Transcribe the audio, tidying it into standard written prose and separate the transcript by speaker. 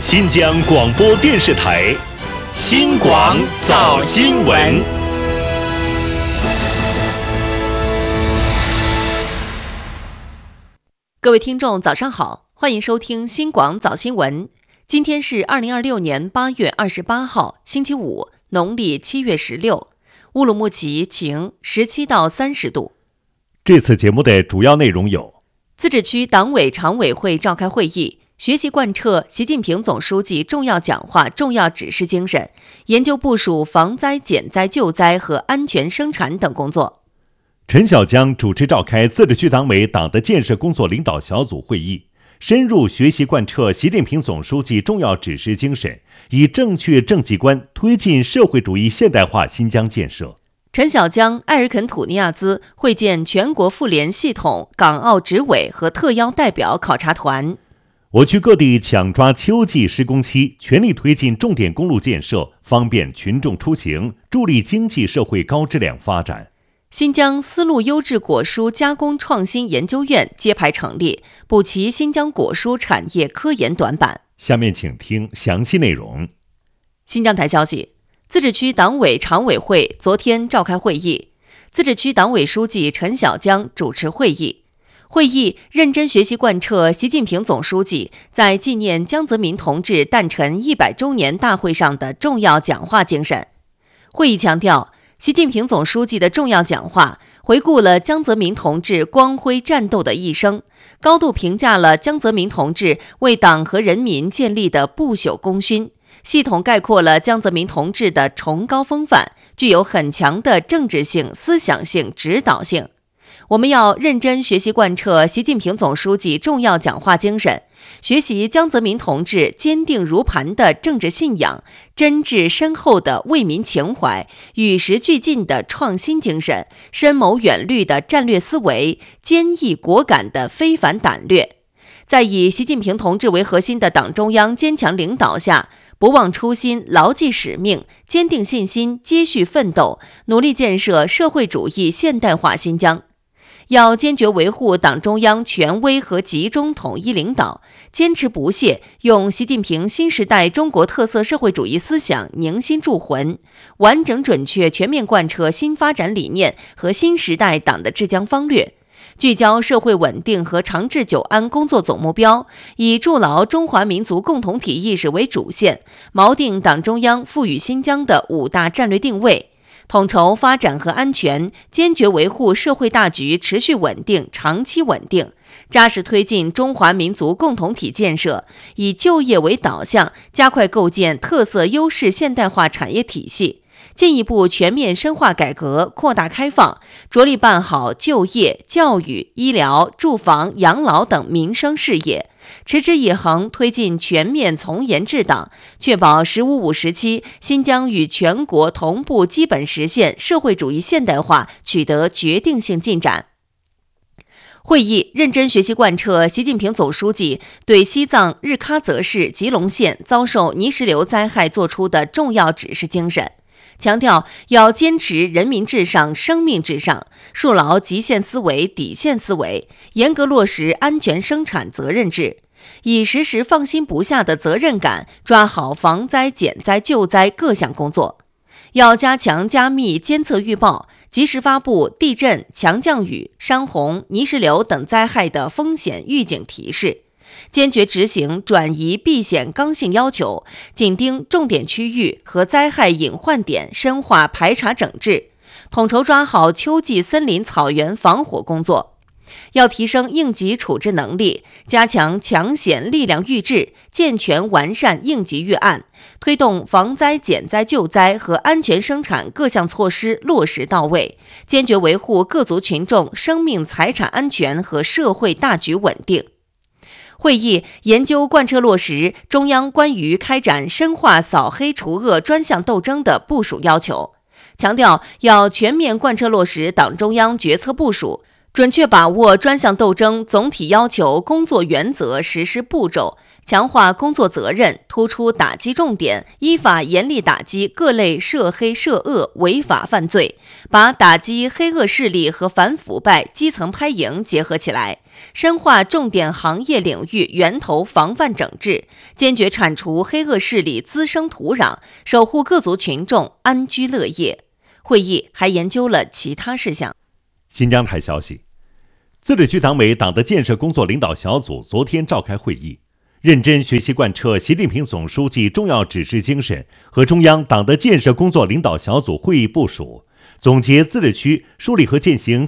Speaker 1: 新疆广播电视台新广早新闻。
Speaker 2: 各位听众早上好，欢迎收听新广早新闻。今天是2026年8月28号星期五，农历7月16，乌鲁木齐晴，17到30度。
Speaker 1: 这次节目的主要内容有：
Speaker 2: 自治区党委常委会召开会议，学习贯彻习近平总书记重要讲话重要指示精神，研究部署防灾减灾救灾和安全生产等工作。
Speaker 1: 陈小江主持召开自治区党委党的建设工作领导小组会议，深入学习贯彻习近平总书记重要指示精神，以正确政绩观推进社会主义现代化新疆建设。
Speaker 2: 陈小江、埃尔肯土尼亚兹会见全国妇联系统港澳执委和特邀代表考察团。
Speaker 1: 我区各地抢抓秋季施工期，全力推进重点公路建设，方便群众出行，助力经济社会高质量发展。
Speaker 2: 新疆丝路优质果蔬加工创新研究院揭牌成立，补齐新疆果蔬产业科研短板。
Speaker 1: 下面请听详细内容。
Speaker 2: 新疆台消息，自治区党委常委会昨天召开会议，自治区党委书记陈小江主持会议。会议认真学习贯彻习近平总书记在纪念江泽民同志诞辰100周年大会上的重要讲话精神。会议强调，习近平总书记的重要讲话回顾了江泽民同志光辉战斗的一生，高度评价了江泽民同志为党和人民建立的不朽功勋，系统概括了江泽民同志的崇高风范，具有很强的政治性、思想性、指导性。我们要认真学习贯彻习近平总书记重要讲话精神，学习江泽民同志坚定如磐的政治信仰、真挚深厚的为民情怀、与时俱进的创新精神、深谋远虑的战略思维、坚毅果敢的非凡胆略。在以习近平同志为核心的党中央坚强领导下，不忘初心，牢记使命，坚定信心，接续奋斗，努力建设社会主义现代化新疆。要坚决维护党中央权威和集中统一领导，坚持不懈用习近平新时代中国特色社会主义思想凝心铸魂，完整准确全面贯彻新发展理念和新时代党的治疆方略，聚焦社会稳定和长治久安工作总目标，以筑牢中华民族共同体意识为主线，锚定党中央赋予新疆的5大战略定位，统筹发展和安全，坚决维护社会大局持续稳定、长期稳定，扎实推进中华民族共同体建设，以就业为导向，加快构建特色优势现代化产业体系，进一步全面深化改革、扩大开放，着力办好就业、教育、医疗、住房、养老等民生事业，持之以恒推进全面从严治党，确保“十五五”时期新疆与全国同步基本实现社会主义现代化取得决定性进展。会议认真学习贯彻习近平总书记对西藏日喀则市吉隆县遭受泥石流灾害作出的重要指示精神，强调要坚持人民至上、生命至上，树牢极限思维、底线思维，严格落实安全生产责任制，以时时放心不下的责任感抓好防灾减灾救灾各项工作。要加强加密监测预报，及时发布地震、强降雨、山洪、泥石流等灾害的风险预警提示，坚决执行转移避险刚性要求，紧盯重点区域和灾害隐患点，深化排查整治，统筹抓好秋季森林草原防火工作。要提升应急处置能力，加强抢险力量预置，健全完善应急预案，推动防灾减灾救灾和安全生产各项措施落实到位，坚决维护各族群众生命财产安全和社会大局稳定。会议研究贯彻落实中央关于开展深化扫黑除恶专项斗争的部署要求，强调要全面贯彻落实党中央决策部署， 准确把握专项斗争总体要求工作原则实施步骤，强化工作责任，突出打击重点，依法严厉打击各类涉黑涉恶违法犯罪，把打击黑恶势力和反腐败基层拍赢结合起来，深化重点行业领域源头防范整治，坚决铲除黑恶势力滋生土壤，守护各族群众安居乐业。会议还研究了其他事项。
Speaker 1: 新疆台消息，自治区党委党的建设工作领导小组昨天召开会议，认真学习贯彻习近平总书记重要指示精神和中央党的建设工作领导小组会议部署，总结自治区树立和践行